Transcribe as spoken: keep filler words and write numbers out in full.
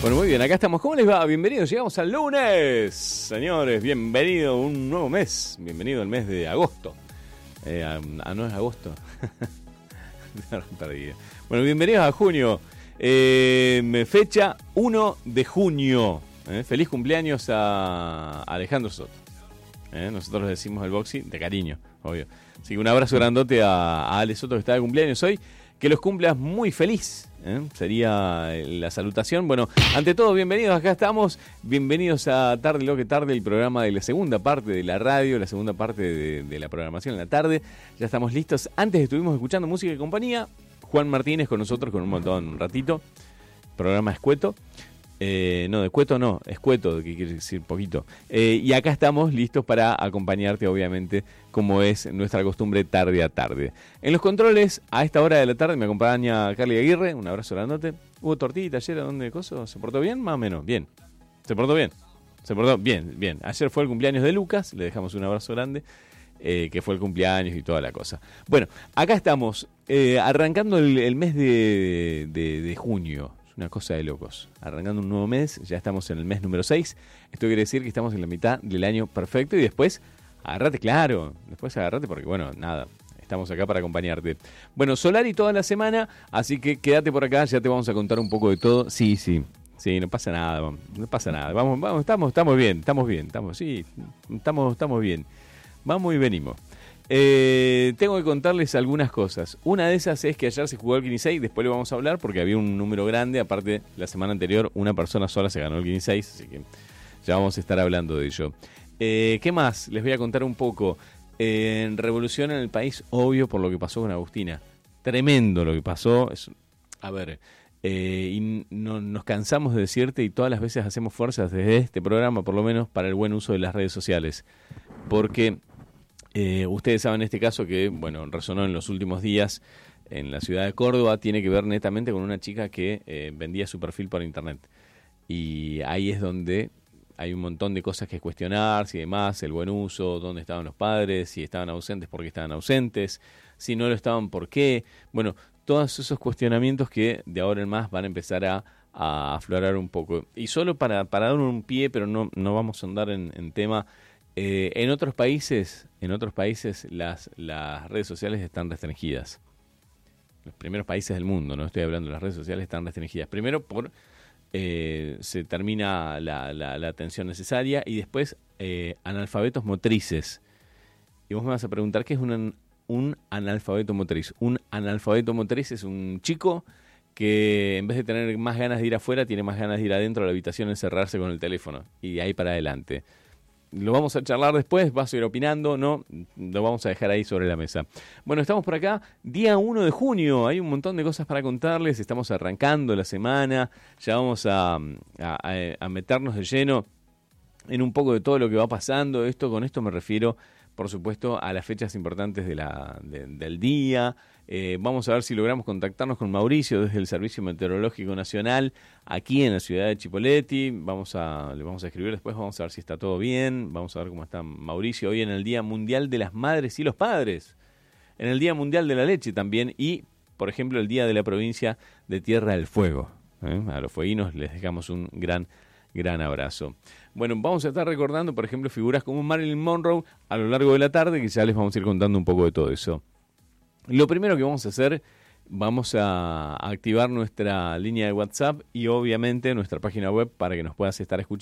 Bueno, muy bien, acá estamos. ¿Cómo les va? Bienvenidos, llegamos al lunes. Señores, bienvenido a un nuevo mes. Bienvenido al mes de agosto. Eh, ah, no es agosto. Perdí. Bueno, bienvenidos a junio. Eh, fecha uno de junio. Eh, feliz cumpleaños a Alejandro Soto. Eh, nosotros le decimos el boxy de cariño, obvio. Así que un abrazo grandote a, a Ale Soto, que está de cumpleaños hoy. Que los cumplas muy feliz, ¿eh? Sería la salutación. Bueno, ante todo, bienvenidos, acá estamos. Bienvenidos a Tarde lo que Tarde, el programa de la segunda parte de la radio, la segunda parte de, de la programación en la tarde. Ya estamos listos. Antes estuvimos escuchando música y compañía. Juan Martínez con nosotros con un montón, un ratito. Programa escueto. Eh, no, de cueto no, escueto, que quiere decir poquito. Eh, y acá estamos listos para acompañarte, obviamente, como es nuestra costumbre, tarde a tarde. En los controles, a esta hora de la tarde, me acompaña Carly Aguirre. Un abrazo grandote. ¿Hubo tortita ayer? ¿A dónde coso? ¿Se portó bien? Más o menos. Bien. ¿Se portó bien? Se portó bien, bien. Ayer fue el cumpleaños de Lucas. Le dejamos un abrazo grande. Eh, que fue el cumpleaños y toda la cosa. Bueno, acá estamos, eh, arrancando el, el mes de, de, de junio. Una cosa de locos. Arrancando un nuevo mes, ya estamos en el mes número seis. Esto quiere decir que estamos en la mitad del año perfecto y después, agárrate, claro. Después agárrate porque, bueno, nada, estamos acá para acompañarte. Bueno, Solari toda la semana, así que quédate por acá, ya te vamos a contar un poco de todo. Sí, sí, sí, no pasa nada, no pasa nada. Vamos, vamos, estamos, estamos bien, estamos bien, estamos, sí, estamos, estamos bien. Vamos y venimos. Eh, tengo que contarles algunas cosas. Una de esas es que ayer se jugó el Kini seis. Después le vamos a hablar porque había un número grande. Aparte, la semana anterior una persona sola se ganó el Kini seis. Así que ya vamos a estar hablando de ello. eh, ¿Qué más? Les voy a contar un poco. eh, Revolución en el país, obvio, por lo que pasó con Agustina. Tremendo lo que pasó. Es, a ver, eh, y no, nos cansamos de decirte, y todas las veces hacemos fuerzas desde este programa, por lo menos, para el buen uso de las redes sociales. Porque Eh, ustedes saben en este caso que, bueno, resonó en los últimos días en la ciudad de Córdoba, tiene que ver netamente con una chica que eh, vendía su perfil por internet. Y ahí es donde hay un montón de cosas que cuestionarse y demás, el buen uso, dónde estaban los padres, si estaban ausentes, por qué estaban ausentes, si no lo estaban, por qué. Bueno, todos esos cuestionamientos que de ahora en más van a empezar a, a aflorar un poco. Y solo para, para dar un pie, pero no, no vamos a andar en, en tema. Eh, en otros países, en otros países las, las redes sociales están restringidas. Los primeros países del mundo, no estoy hablando de las redes sociales, están restringidas. Primero por eh, se termina la, la, la atención necesaria y después eh, analfabetos motrices. Y vos me vas a preguntar qué es un, un analfabeto motriz. Un analfabeto motriz es un chico que en vez de tener más ganas de ir afuera, tiene más ganas de ir adentro de la habitación, encerrarse con el teléfono y de ahí para adelante. Lo vamos a charlar después, vas a ir opinando, ¿no? Lo vamos a dejar ahí sobre la mesa. Bueno, estamos por acá, día uno de junio, hay un montón de cosas para contarles, estamos arrancando la semana, ya vamos a, a, a meternos de lleno en un poco de todo lo que va pasando. Esto, con esto me refiero, por supuesto, a las fechas importantes de la, de, del día. Eh, vamos a ver si logramos contactarnos con Mauricio desde el Servicio Meteorológico Nacional, aquí en la ciudad de Chipoleti. Vamos a, le vamos a escribir después, vamos a ver si está todo bien. Vamos a ver cómo está Mauricio hoy en el Día Mundial de las Madres y los Padres. En el Día Mundial de la Leche también. Y, por ejemplo, el Día de la Provincia de Tierra del Fuego. ¿Eh? A los fueguinos les dejamos un gran, gran abrazo. Bueno, vamos a estar recordando, por ejemplo, figuras como Marilyn Monroe a lo largo de la tarde, que ya les vamos a ir contando un poco de todo eso. Lo primero que vamos a hacer, vamos a activar nuestra línea de WhatsApp y obviamente nuestra página web para que nos puedas estar escuchando.